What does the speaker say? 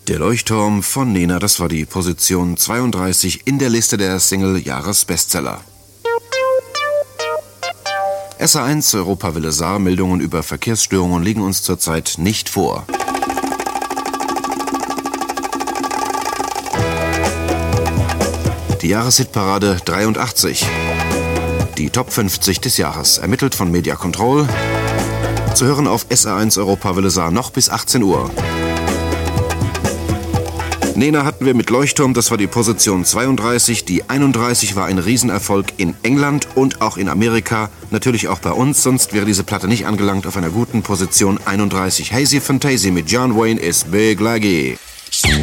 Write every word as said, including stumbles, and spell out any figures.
Der Leuchtturm von Nena, das war die Position zweiunddreißig in der Liste der Single-Jahres-Bestseller. S A eins Europawelle Saar, Meldungen über Verkehrsstörungen liegen uns zurzeit nicht vor. Die Jahreshitparade dreiundachtzig. Die Top fünfzig des Jahres, ermittelt von Media Control. Zu hören auf S A eins Europawelle Saar noch bis achtzehn Uhr. Nena hatten wir mit Leuchtturm, das war die Position zweiunddreißig. Die einunddreißig war ein Riesenerfolg in England und auch in Amerika. Natürlich auch bei uns, sonst wäre diese Platte nicht angelangt auf einer guten Position einunddreißig. Hazy Fantasy mit John Wayne is Big Laggy.